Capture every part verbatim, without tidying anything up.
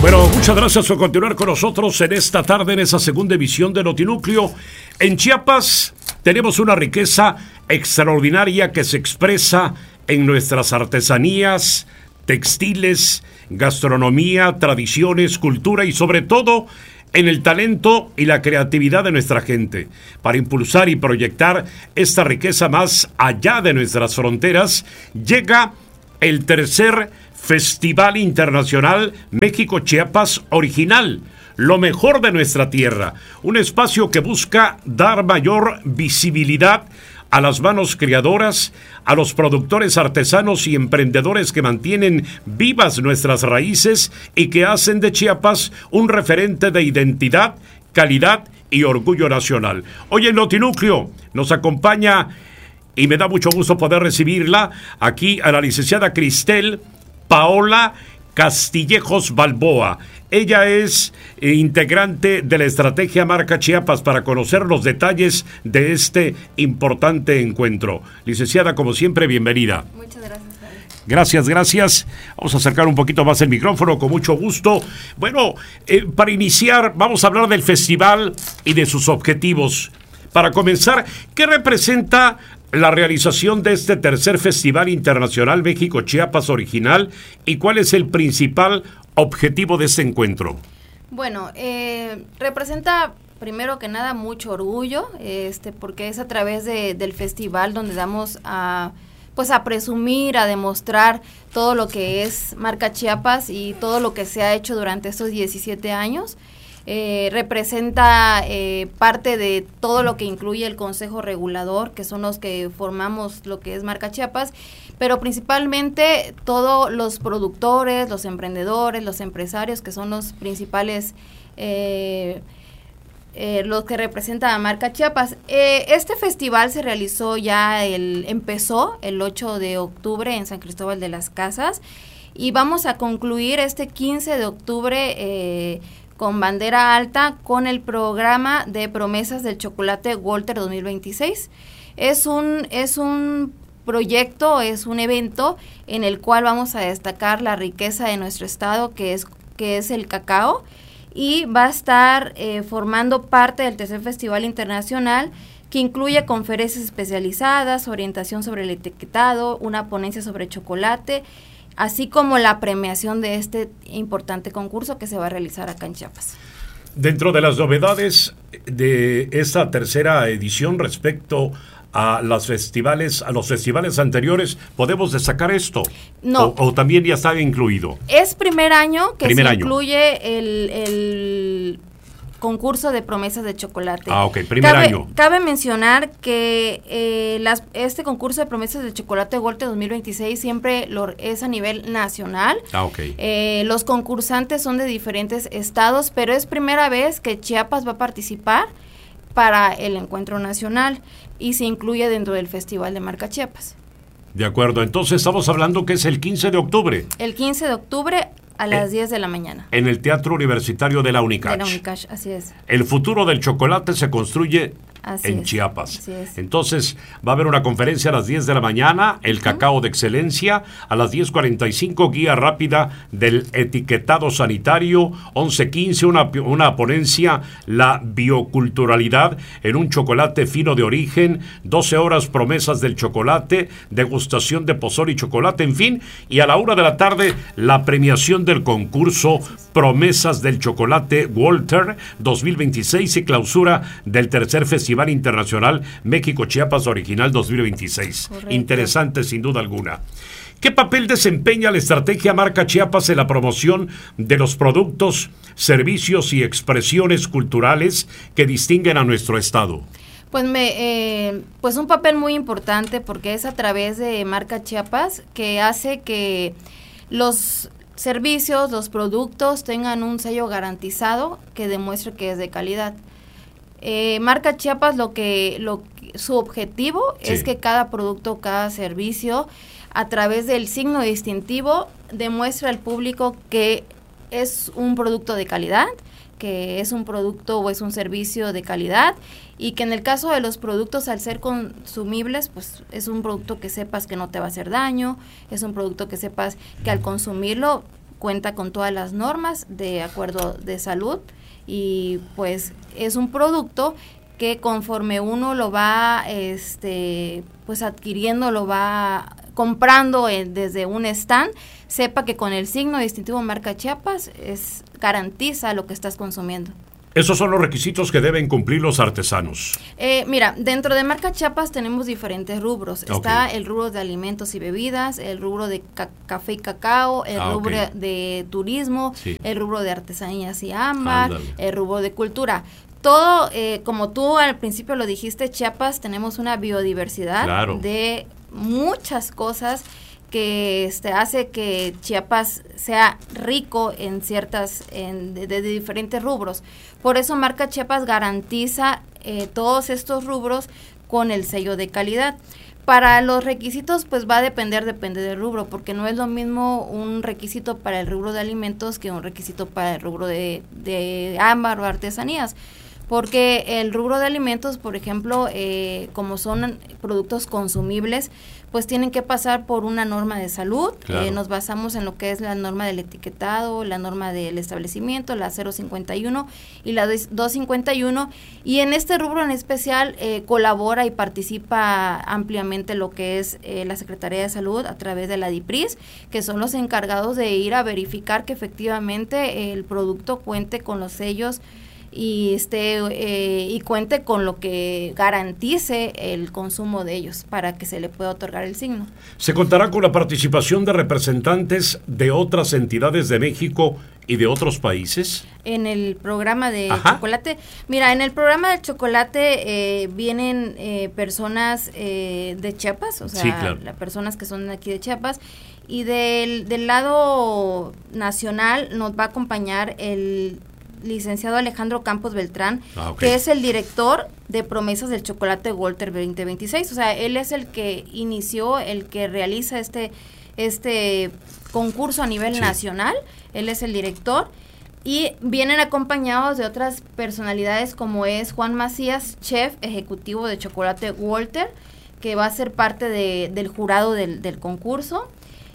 Bueno, muchas gracias por continuar con nosotros en esta tarde, en esa segunda emisión de Notinúcleo. En Chiapas tenemos una riqueza extraordinaria que se expresa en nuestras artesanías, textiles, gastronomía, tradiciones, cultura y sobre todo en el talento y la creatividad de nuestra gente. Para impulsar y proyectar esta riqueza más allá de nuestras fronteras, llega el tercer Festival Internacional México-Chiapas Original, lo mejor de nuestra tierra, un espacio que busca dar mayor visibilidad a las manos creadoras, a los productores artesanos y emprendedores que mantienen vivas nuestras raíces y que hacen de Chiapas un referente de identidad, calidad y orgullo nacional. Hoy en Notinúcleo nos acompaña, y me da mucho gusto poder recibirla, aquí a la licenciada Cristel Paola Castillejos Balboa. Ella es eh, integrante de la estrategia Marca Chiapas para conocer los detalles de este importante encuentro. Licenciada, como siempre, bienvenida. Muchas gracias. Gracias, gracias. Vamos a acercar un poquito más el micrófono, con mucho gusto. Bueno, eh, para iniciar, vamos a hablar del festival y de sus objetivos. Para comenzar, ¿qué representa la realización de este tercer Festival Internacional México-Chiapas Original y cuál es el principal objetivo de este encuentro? Bueno, eh, representa primero que nada mucho orgullo, este, porque es a través de, del festival donde damos a, pues a presumir, a demostrar todo lo que es Marca Chiapas y todo lo que se ha hecho durante estos diecisiete años. Eh, representa eh, parte de todo lo que incluye el Consejo Regulador, que son los que formamos lo que es Marca Chiapas, pero principalmente todos los productores, los emprendedores, los empresarios, que son los principales, eh, eh, los que representan a Marca Chiapas. Eh, este festival se realizó ya, el empezó el ocho de octubre en San Cristóbal de las Casas y vamos a concluir este quince de octubre eh, con bandera alta con el programa de promesas del chocolate Walter dos mil veintiséis. Es un, es un proyecto, es un evento en el cual vamos a destacar la riqueza de nuestro estado, que es, que es el cacao, y va a estar eh, formando parte del tercer Festival Internacional, que incluye conferencias especializadas, orientación sobre el etiquetado, una ponencia sobre chocolate, así como la premiación de este importante concurso que se va a realizar acá en Chiapas. Dentro de las novedades de esta tercera edición respecto a los festivales, a los festivales anteriores, ¿podemos destacar esto? No. ¿O, o también ya está incluido? Es primer año que primer se año. incluye el, el concurso de promesas de chocolate. Ah, ok, primer cabe, año. Cabe mencionar que eh, las, este concurso de promesas de chocolate Walter dos mil veintiséis siempre lo, es a nivel nacional. Ah, ok. Eh, los concursantes son de diferentes estados, pero es primera vez que Chiapas va a participar para el encuentro nacional y se incluye dentro del Festival de Marca Chiapas. De acuerdo, entonces estamos hablando que es el quince de octubre. El quince de octubre a las eh, diez de la mañana. En el Teatro Universitario de la UNICACH. De la UNICACH, así es. El futuro del chocolate se construye así en es, Chiapas. Así es. Entonces, va a haber una conferencia a las diez de la mañana, el uh-huh. cacao de excelencia, a las diez cuarenta y cinco, guía rápida del etiquetado sanitario, once quince, una, una ponencia, la bioculturalidad en un chocolate fino de origen, doce horas, promesas del chocolate, degustación de pozol y chocolate, en fin, y a la una de la tarde, la premiación del concurso Promesas del Chocolate Walter dos mil veintiséis y clausura del tercer Festival Internacional México-Chiapas Original dos mil veintiséis. Correcto. Interesante sin duda alguna. ¿Qué papel desempeña la estrategia Marca Chiapas en la promoción de los productos, servicios y expresiones culturales que distinguen a nuestro estado? Pues, me, eh, pues un papel muy importante porque es a través de Marca Chiapas que hace que los servicios, los productos tengan un sello garantizado que demuestre que es de calidad. Eh, Marca Chiapas, lo que, lo, su objetivo sí. es que cada producto, cada servicio, a través del signo distintivo, demuestre al público que es un producto de calidad, que es un producto o es un servicio de calidad y que en el caso de los productos, al ser consumibles, pues es un producto que sepas que no te va a hacer daño, es un producto que sepas que al consumirlo cuenta con todas las normas de acuerdo de salud y pues es un producto que conforme uno lo va este pues adquiriendo, lo va comprando en, desde un stand, sepa que con el signo distintivo marca Chiapas es garantiza lo que estás consumiendo. Esos son los requisitos que deben cumplir los artesanos. Eh, mira, dentro de marca Chiapas tenemos diferentes rubros. Okay. Está el rubro de alimentos y bebidas, el rubro de ca- café y cacao, el ah, rubro okay. de turismo, sí. el rubro de artesanías y ámbar, Ándale. el rubro de cultura. Todo, eh, como tú al principio lo dijiste, Chiapas tenemos una biodiversidad claro. de muchas cosas que este, hace que Chiapas sea rico en ciertas, en, de, de diferentes rubros. Por eso marca Chiapas garantiza eh, todos estos rubros con el sello de calidad. Para los requisitos, pues va a depender, depende del rubro, porque no es lo mismo un requisito para el rubro de alimentos que un requisito para el rubro de, de ámbar o artesanías. Porque el rubro de alimentos, por ejemplo, eh, como son productos consumibles, pues tienen que pasar por una norma de salud. Claro. Eh, nos basamos en lo que es la norma del etiquetado, la norma del establecimiento, la cero cincuenta y uno y la doscientos cincuenta y uno. Y en este rubro en especial eh, colabora y participa ampliamente lo que es eh, la Secretaría de Salud a través de la DIPRIS, que son los encargados de ir a verificar que efectivamente el producto cuente con los sellos y este eh, y cuente con lo que garantice el consumo de ellos para que se le pueda otorgar el signo. ¿Se contará con la participación de representantes de otras entidades de México y de otros países? En el programa de Ajá. chocolate, mira, en el programa de chocolate eh, vienen eh, personas eh, de Chiapas, o sea, sí, claro. las personas que son aquí de Chiapas, y del, del lado nacional nos va a acompañar el licenciado Alejandro Campos Beltrán, ah, okay. que es el director de Promesas del Chocolate Walter veinte veintiséis. O sea, él es el que inició, el que realiza este, este concurso a nivel sí. nacional. Él es el director. Y vienen acompañados de otras personalidades como es Juan Macías, chef ejecutivo de Chocolate Walter, que va a ser parte de, del jurado del, del concurso.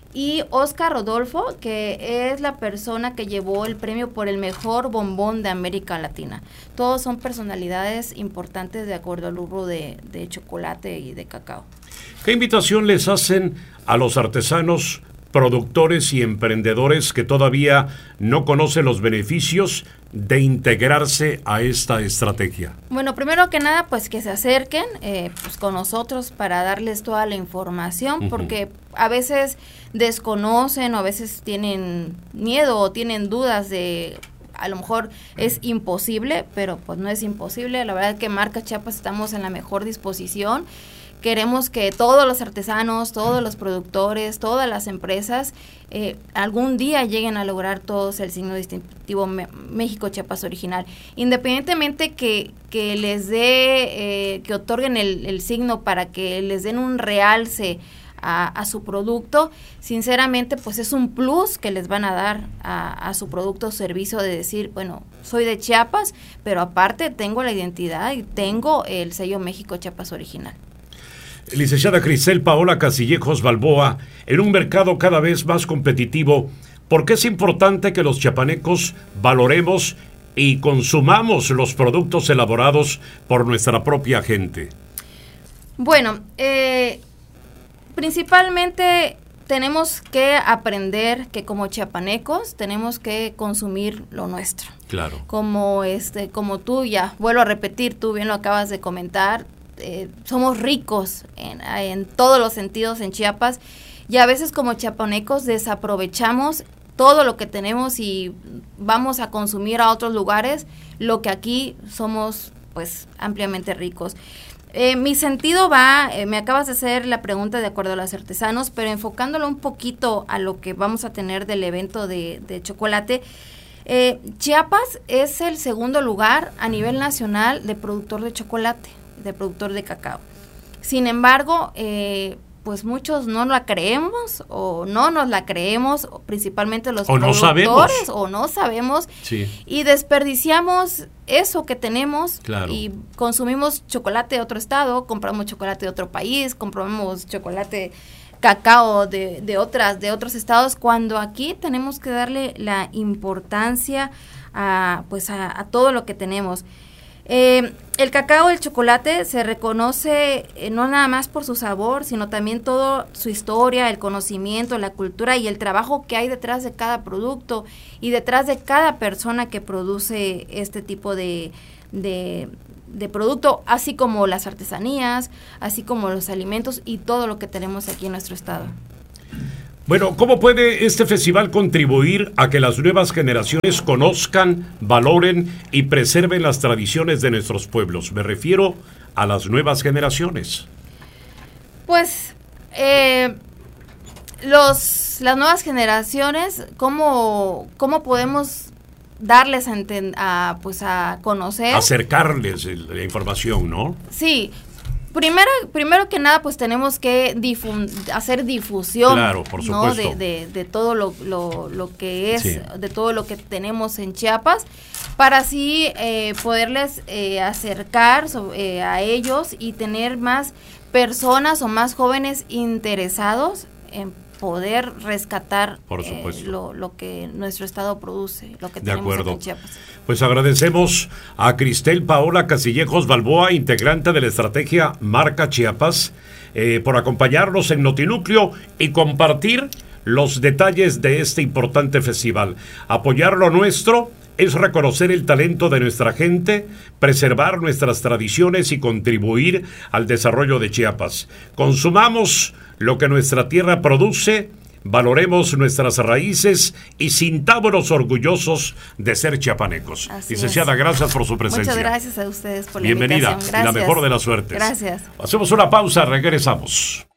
Y Oscar Rodolfo, que es la persona que llevó el premio por el mejor bombón de América Latina. Todos son personalidades importantes de acuerdo al rubro de, de chocolate y de cacao. ¿Qué invitación les hacen a los artesanos, productores y emprendedores que todavía no conocen los beneficios de integrarse a esta estrategia? Bueno, primero que nada, pues que se acerquen eh, pues con nosotros para darles toda la información, uh-huh. porque a veces desconocen o a veces tienen miedo o tienen dudas de, a lo mejor es imposible, pero pues no es imposible. La verdad es que Marca Chiapas estamos en la mejor disposición. Queremos que todos los artesanos, todos los productores, todas las empresas eh, algún día lleguen a lograr todos el signo distintivo Me- México Chiapas original. Independientemente que, que les dé, eh, que otorguen el, el signo para que les den un realce a, a su producto, sinceramente pues es un plus que les van a dar a, a su producto o servicio de decir, bueno, soy de Chiapas, pero aparte tengo la identidad y tengo el sello México Chiapas original. Licenciada Cristel Paola Castillejos Balboa, en un mercado cada vez más competitivo, ¿por qué es importante que los chiapanecos valoremos y consumamos los productos elaborados por nuestra propia gente? Bueno, eh, principalmente tenemos que aprender que como chiapanecos tenemos que consumir lo nuestro. Claro. Como este, como tú ya, vuelvo a repetir, tú bien lo acabas de comentar, Eh, somos ricos en, en todos los sentidos en Chiapas y a veces como chiapanecos desaprovechamos todo lo que tenemos y vamos a consumir a otros lugares lo que aquí somos pues ampliamente ricos. Eh, mi sentido va, eh, me acabas de hacer la pregunta de acuerdo a los artesanos, pero enfocándolo un poquito a lo que vamos a tener del evento de, de chocolate. eh, Chiapas es el segundo lugar a nivel nacional de productor de chocolate, de productor de cacao. Sin embargo, eh, pues muchos no la creemos o no nos la creemos, principalmente los o productores, no sabemos. o no sabemos, sí. y desperdiciamos eso que tenemos, claro. y consumimos chocolate de otro estado, compramos chocolate de otro país, compramos chocolate cacao de, de otras de otros estados, cuando aquí tenemos que darle la importancia a pues a, a todo lo que tenemos. Eh, el cacao, el chocolate se reconoce eh, no nada más por su sabor, sino también toda su historia, el conocimiento, la cultura y el trabajo que hay detrás de cada producto y detrás de cada persona que produce este tipo de, de, de producto, así como las artesanías, así como los alimentos y todo lo que tenemos aquí en nuestro estado. Bueno, ¿cómo puede este festival contribuir a que las nuevas generaciones conozcan, valoren y preserven las tradiciones de nuestros pueblos? Me refiero a las nuevas generaciones. Pues, eh, los, las nuevas generaciones, ¿cómo, cómo podemos darles a, enten, a, pues a conocer? Acercarles la información, ¿no? Sí. Primero, primero que nada, pues tenemos que difun- hacer difusión, claro, por supuesto, ¿no? de, de, de todo lo, lo, lo que es, sí. de todo lo que tenemos en Chiapas, para así eh, poderles eh, acercar so, eh, a ellos y tener más personas o más jóvenes interesados en poder rescatar eh, lo, lo que nuestro estado produce, lo que de tenemos acuerdo. en Chiapas. Pues agradecemos a Cristel Paola Castillejos Balboa, integrante de la estrategia Marca Chiapas, eh, por acompañarnos en Notinúcleo y compartir los detalles de este importante festival. Apoyar lo nuestro es reconocer el talento de nuestra gente, preservar nuestras tradiciones y contribuir al desarrollo de Chiapas. Consumamos lo que nuestra tierra produce, valoremos nuestras raíces y sintámonos orgullosos de ser chiapanecos. Así Licenciada, es. Gracias por su presencia. Muchas gracias a ustedes por la Bienvenida invitación. Gracias. y la mejor de las suertes. Gracias. Hacemos una pausa, regresamos.